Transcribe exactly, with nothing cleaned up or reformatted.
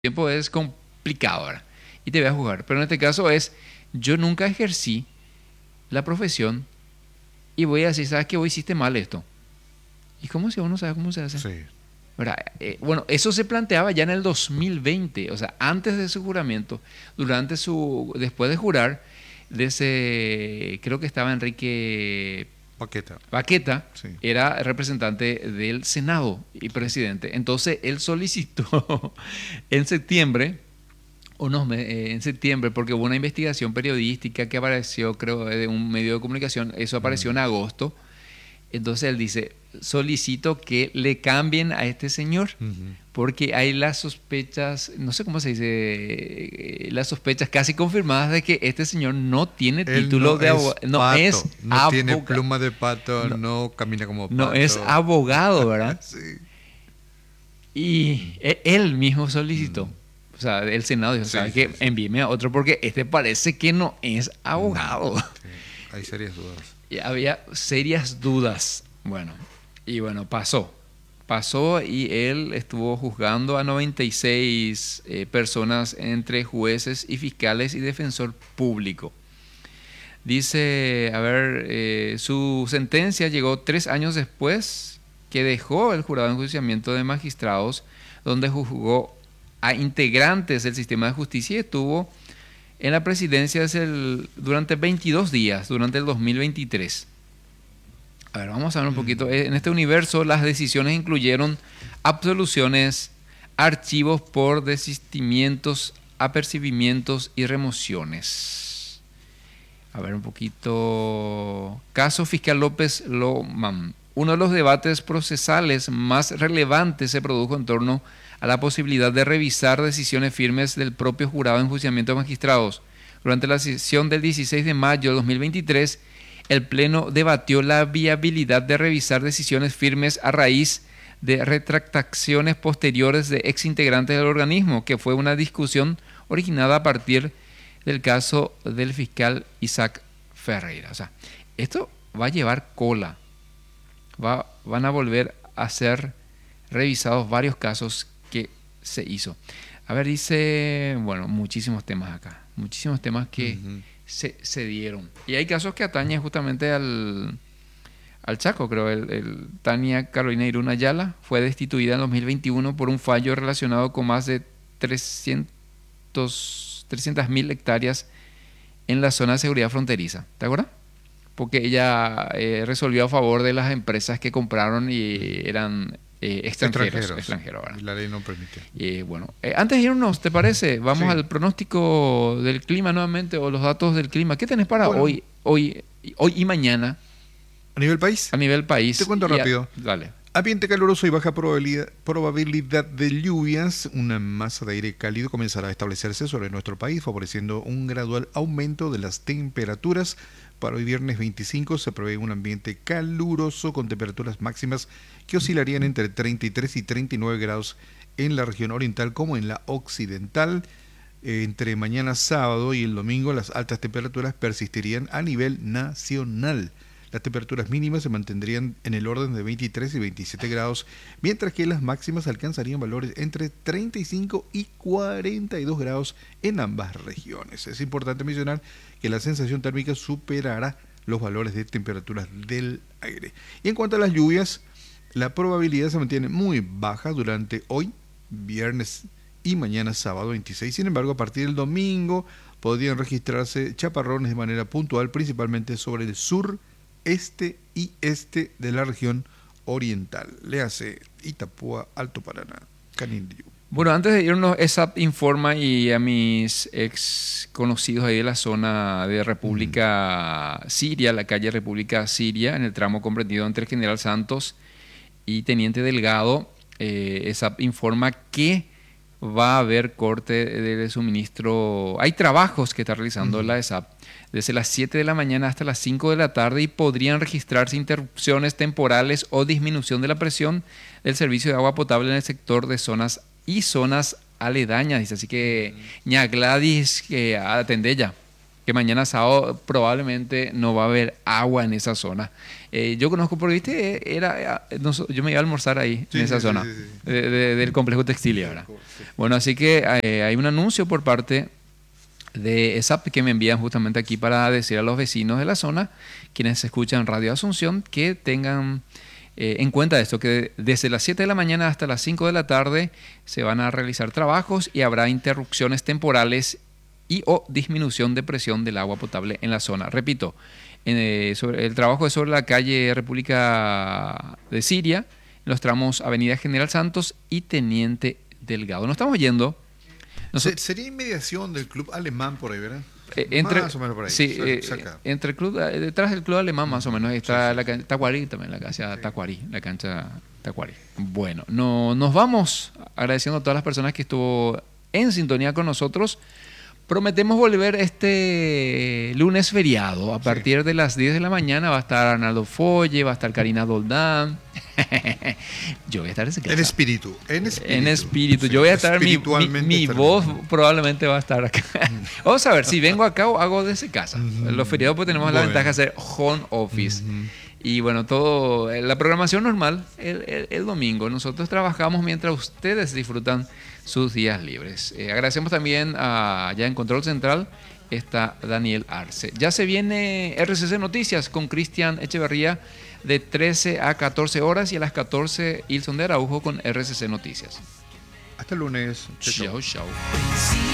tiempo es complicado, ¿verdad? Y te voy a juzgar. Pero en este caso es, yo nunca ejercí la profesión y voy a decir, ¿sabes qué? Vos hiciste mal esto. ¿Y cómo si uno sabe cómo se hace? Sí. ¿Verdad? Eh, bueno, eso se planteaba ya en el dos mil veinte, o sea, antes de su juramento, durante su, después de jurar, de ese, creo que estaba Enrique Paqueta. Baqueta, Sí. era representante del Senado y presidente. Entonces él solicitó en septiembre, unos me- eh, en septiembre, porque hubo una investigación periodística que apareció, creo, de un medio de comunicación, eso apareció en Mm. agosto. Entonces él dice, solicito que le cambien a este señor, Ujú. porque hay las sospechas, no sé cómo se dice, eh, las sospechas casi confirmadas de que este señor no tiene Él título no de abogado, es no es pato, no tiene abogado, pluma de pato, no, no camina como no es pato. abogado, ¿verdad? Sí. Y e- él mismo solicitó. Mm. O sea, el Senado dijo, Sí, ¿sabe sí, qué? sí. Envíeme a otro porque este parece que no es abogado. Sí. Hay serias dudas. Y había serias dudas. Bueno, y bueno, pasó. Pasó y él estuvo juzgando a noventa y seis eh, personas entre jueces y fiscales y defensor público. Dice, a ver, eh, su sentencia llegó tres años después que dejó el jurado de enjuiciamiento de magistrados, donde juzgó a integrantes del sistema de justicia y estuvo en la presidencia desde el- durante veintidós días, durante el dos mil veintitrés. A ver, vamos a ver un poquito. Mm. En este universo las decisiones incluyeron absoluciones, archivos por desistimientos, apercibimientos y remociones. A ver un poquito. Caso Fiscal López Loman. Uno de los debates procesales más relevantes se produjo en torno a la posibilidad de revisar decisiones firmes del propio jurado de enjuiciamiento de magistrados. Durante la sesión del dieciséis de mayo de dos mil veintitrés, el Pleno debatió la viabilidad de revisar decisiones firmes a raíz de retractaciones posteriores de exintegrantes del organismo, que fue una discusión originada a partir del caso del fiscal Isaac Ferreira. O sea, esto va a llevar cola. Va, van a volver a ser revisados varios casos que se hizo. A ver, dice, bueno, muchísimos temas acá, muchísimos temas que Ujú. se, se dieron. Y hay casos que atañen justamente al, al Chaco, creo. El, el Tania Carolina Irún Ayala fue destituida en dos mil veintiuno por un fallo relacionado con más de trescientas mil hectáreas en la zona de seguridad fronteriza. ¿Te acuerdas? Porque ella eh, resolvió a favor de las empresas que compraron y eran eh, extranjeros. Extranjeros. extranjeros ¿verdad? Y la ley no permite. Eh, bueno, eh, antes de irnos, ¿te parece? Vamos Sí. al pronóstico del clima nuevamente o los datos del clima. ¿Qué tenés para Bueno. hoy, hoy, hoy y mañana A nivel país, a nivel país? te cuento Y a- rápido. dale. Ambiente caluroso y baja probabilidad, probabilidad de lluvias. Una masa de aire cálido comenzará a establecerse sobre nuestro país, favoreciendo un gradual aumento de las temperaturas. Para hoy viernes veinticinco se prevé un ambiente caluroso con temperaturas máximas que oscilarían entre treinta y tres y treinta y nueve grados en la región oriental como en la occidental. Eh, Entre mañana sábado y el domingo las altas temperaturas persistirían a nivel nacional. Las temperaturas mínimas se mantendrían en el orden de veintitrés y veintisiete grados, mientras que las máximas alcanzarían valores entre treinta y cinco y cuarenta y dos grados en ambas regiones. Es importante mencionar que la sensación térmica superará los valores de temperaturas del aire. Y en cuanto a las lluvias, la probabilidad se mantiene muy baja durante hoy, viernes y mañana sábado veintiséis. Sin embargo, a partir del domingo podrían registrarse chaparrones de manera puntual, principalmente sobre el sur, este y este de la región oriental. Le hace Itapúa, Alto Paraná, Canindrio. Bueno, antes de irnos, ESAP informa y a mis ex conocidos ahí de la zona de República Siria, la calle República Siria, en el tramo comprendido entre General Santos y Teniente Delgado, eh, ESAP informa que va a haber corte de suministro. Hay trabajos que está realizando Ujú. la ESAP desde las siete de la mañana hasta las cinco de la tarde y podrían registrarse interrupciones temporales o disminución de la presión del servicio de agua potable en el sector de zonas y zonas aledañas. Dice. Así que, ña Gladys, que atende ya. que mañana sábado probablemente no va a haber agua en esa zona. Eh, yo conozco, porque viste, era, no, yo me iba a almorzar ahí, sí, en esa sí, zona, sí, sí, sí. De, de, del complejo textil, ¿verdad? Sí. Bueno, así que eh, hay un anuncio por parte de E S A P que me envían justamente aquí para decir a los vecinos de la zona, quienes escuchan Radio Asunción, que tengan eh, en cuenta esto, que desde las siete de la mañana hasta las cinco de la tarde se van a realizar trabajos y habrá interrupciones temporales y o disminución de presión del agua potable en la zona. Repito, eh, sobre, el trabajo es sobre la calle República de Siria, en los tramos Avenida General Santos y Teniente Delgado. Nos estamos yendo. Nos... Sería inmediación del club alemán por ahí, ¿verdad? Eh, entre, más o menos por ahí. Sí, eh, entre el club, detrás del club alemán más o menos está sí, sí. la cancha Tacuarí también, la cancha sí. Tacuarí, la cancha Tacuarí. Bueno, no, nos vamos agradeciendo a todas las personas que estuvo en sintonía con nosotros. Prometemos volver este lunes feriado. A partir sí. de las diez de la mañana va a estar Arnaldo Folle, va a estar Karina Doldán. Yo voy a estar en casa. En espíritu. En espíritu. En espíritu. Sí, yo voy a estar, mi, mi, mi voz probablemente va a estar acá. Vamos a ver, si vengo acá o hago desde casa. Uh-huh. Los feriados pues tenemos bueno. la ventaja de hacer home office. Uh-huh. Y bueno, todo la programación normal el, el, el domingo. Nosotros trabajamos mientras ustedes disfrutan sus días libres. Eh, agradecemos también a, ya en Control Central está Daniel Arce. Ya se viene R C C Noticias con Cristian Echeverría de trece a catorce horas y a las catorce Ilson de Araujo con R C C Noticias. Hasta el lunes. Chao, chao.